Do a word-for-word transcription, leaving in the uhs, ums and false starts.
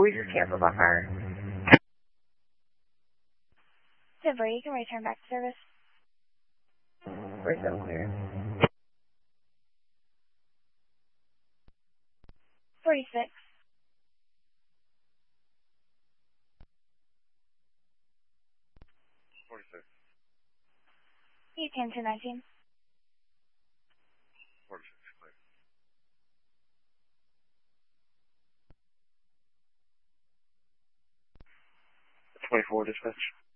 we just canceled on her. Denver, you can return back to service. We're so clear. forty-six. forty-six. You came to nineteen. forty-six, clear. twenty-four, dispatch.